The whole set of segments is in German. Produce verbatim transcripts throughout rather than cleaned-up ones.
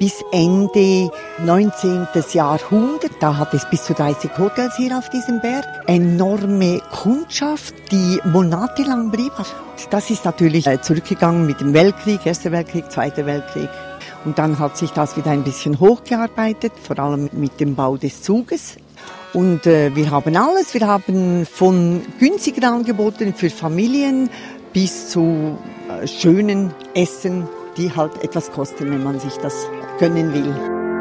bis Ende neunzehnten. Jahrhundert. Da hat es bis zu dreißig Hotels hier auf diesem Berg. Enorme Kundschaft, die monatelang blieb. Das ist natürlich zurückgegangen mit dem Weltkrieg, Erster Weltkrieg, Zweiter Weltkrieg. Und dann hat sich das wieder ein bisschen hochgearbeitet, vor allem mit dem Bau des Zuges. Und äh, wir haben alles. Wir haben von günstigen Angeboten für Familien bis zu äh, schönen Essen, die halt etwas kosten, wenn man sich das gönnen will.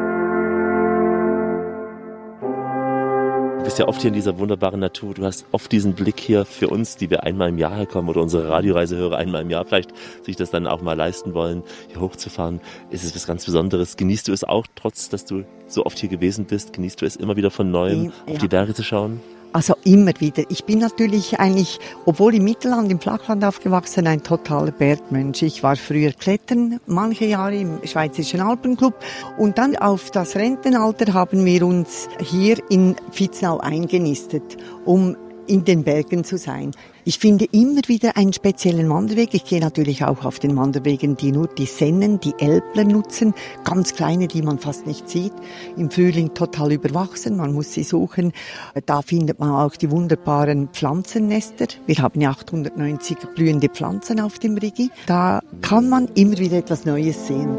Du bist ja oft hier in dieser wunderbaren Natur. Du hast oft diesen Blick hier für uns, die wir einmal im Jahr herkommen oder unsere Radioreisehörer einmal im Jahr vielleicht sich das dann auch mal leisten wollen, hier hochzufahren. Ist es was ganz Besonderes? Genießt du es auch, trotz dass du so oft hier gewesen bist? Genießt du es immer wieder von Neuem, ja, auf die Berge zu schauen? Also immer wieder. Ich bin natürlich eigentlich, obwohl im Mittelland, im Flachland aufgewachsen, ein totaler Bergmensch. Ich war früher klettern, manche Jahre im Schweizerischen Alpenclub. Und dann auf das Rentenalter haben wir uns hier in Vitznau eingenistet, um in den Bergen zu sein. Ich finde immer wieder einen speziellen Wanderweg. Ich gehe natürlich auch auf den Wanderwegen, die nur die Sennen, die Älpler nutzen. Ganz kleine, die man fast nicht sieht. Im Frühling total überwachsen, man muss sie suchen. Da findet man auch die wunderbaren Pflanzennester. Wir haben ja achthundertneunzig blühende Pflanzen auf dem Rigi. Da kann man immer wieder etwas Neues sehen.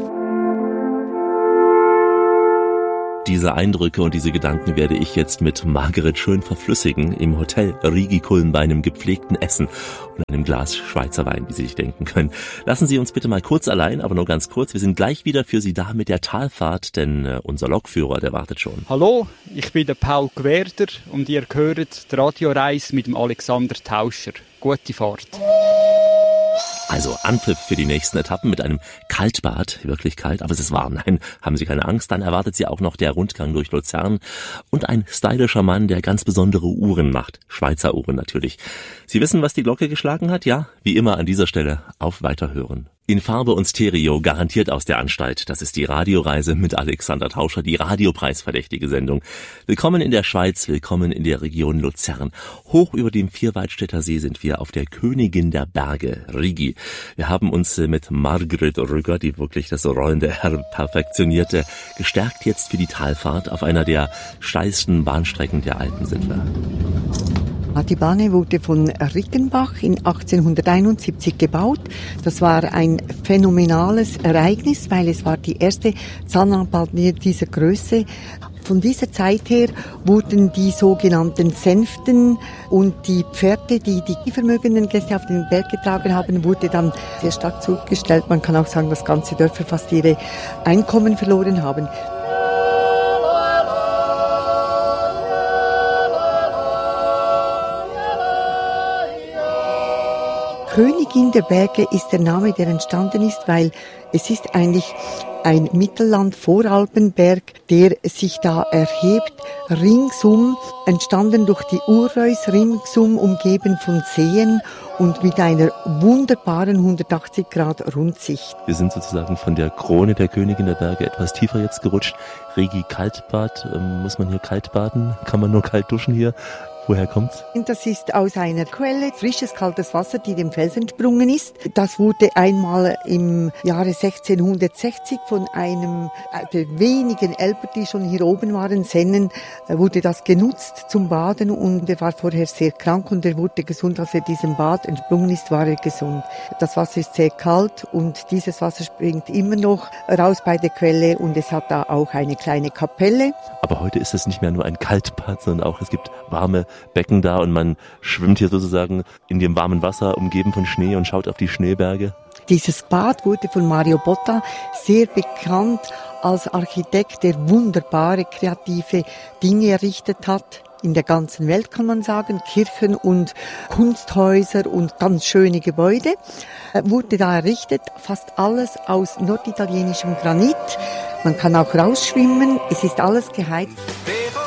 Diese Eindrücke und diese Gedanken werde ich jetzt mit Margret schön verflüssigen im Hotel Rigi Kulm bei einem gepflegten Essen und einem Glas Schweizer Wein, wie Sie sich denken können. Lassen Sie uns bitte mal kurz allein, aber nur ganz kurz. Wir sind gleich wieder für Sie da mit der Talfahrt, denn äh, unser Lokführer, der wartet schon. Hallo, ich bin der Paul Gwerder und ihr hört die Radioreise mit dem Alexander Tauscher. Gute Fahrt. Also Anpfiff für die nächsten Etappen mit einem Kaltbad, wirklich kalt, aber es ist warm. Nein, haben Sie keine Angst, dann erwartet Sie auch noch der Rundgang durch Luzern und ein stylischer Mann, der ganz besondere Uhren macht, Schweizer Uhren natürlich. Sie wissen, was die Glocke geschlagen hat? Ja, wie immer an dieser Stelle auf Weiterhören. In Farbe und Stereo, garantiert aus der Anstalt. Das ist die Radioreise mit Alexander Tauscher, die radiopreisverdächtige Sendung. Willkommen in der Schweiz, willkommen in der Region Luzern. Hoch über dem Vierwaldstätter See sind wir auf der Königin der Berge, Rigi. Wir haben uns mit Margret Rügger, die wirklich das rollende R perfektionierte, gestärkt jetzt für die Talfahrt. Auf einer der steilsten Bahnstrecken der Alpen sind wir. Die Bahn wurde von Rickenbach in achtzehnhunderteinundsiebzig gebaut. Das war ein phänomenales Ereignis, weil es war die erste Zahnradbahn dieser Größe. Von dieser Zeit her wurden die sogenannten Sänften und die Pferde, die die vermögenden Gäste auf den Berg getragen haben, wurde dann sehr stark zurückgestellt. Man kann auch sagen, dass ganze Dörfer fast ihre Einkommen verloren haben. Königin der Berge ist der Name, der entstanden ist, weil es ist eigentlich ein Mittelland-Voralpenberg, der sich da erhebt, ringsum, entstanden durch die Urreus, ringsum umgeben von Seen und mit einer wunderbaren hundertachtzig Grad Rundsicht. Wir sind sozusagen von der Krone der Königin der Berge etwas tiefer jetzt gerutscht. Rigi Kaltbad, ähm, muss man hier kalt baden? Kann man nur kalt duschen hier? Woher kommt's? Das ist aus einer Quelle, frisches, kaltes Wasser, die dem Fels entsprungen ist. Das wurde einmal im Jahre sechzehnhundertsechzig von einem der wenigen Elber, die schon hier oben waren, Sennen, wurde das genutzt zum Baden und er war vorher sehr krank und er wurde gesund. Als er diesem Bad entsprungen ist, war er gesund. Das Wasser ist sehr kalt und dieses Wasser springt immer noch raus bei der Quelle und es hat da auch eine kleine Kapelle. Aber heute ist es nicht mehr nur ein Kaltbad, sondern auch es gibt warme Becken da und man schwimmt hier sozusagen in dem warmen Wasser, umgeben von Schnee und schaut auf die Schneeberge. Dieses Bad wurde von Mario Botta sehr bekannt als Architekt, der wunderbare kreative Dinge errichtet hat. In der ganzen Welt kann man sagen, Kirchen und Kunsthäuser und ganz schöne Gebäude wurde da errichtet. Fast alles aus norditalienischem Granit. Man kann auch rausschwimmen, es ist alles geheizt.